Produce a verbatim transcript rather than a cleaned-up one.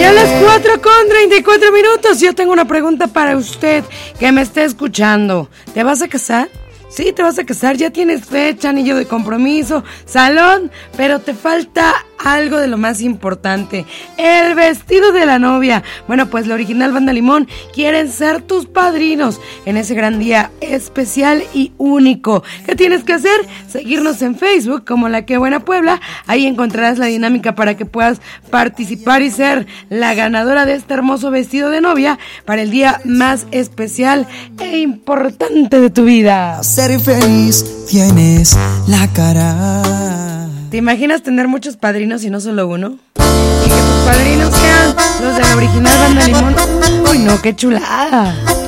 Son las cuatro con treinta y cuatro minutos. Yo tengo una pregunta para usted que me esté escuchando. ¿Te vas a casar? Sí, te vas a casar, ya tienes fecha, anillo de compromiso, salón, pero te falta algo de lo más importante, el vestido de la novia. Bueno, pues la Original Banda Limón quieren ser tus padrinos en ese gran día especial y único. ¿Qué tienes que hacer? Seguirnos en Facebook como La Que Buena Puebla. Ahí encontrarás la dinámica para que puedas participar y ser la ganadora de este hermoso vestido de novia para el día más especial e importante de tu vida. Ser feliz tienes la cara. ¿Te imaginas tener muchos padrinos y no solo uno? Y que tus padrinos sean los de la Original Banda Limón. Uy, no, qué chulada.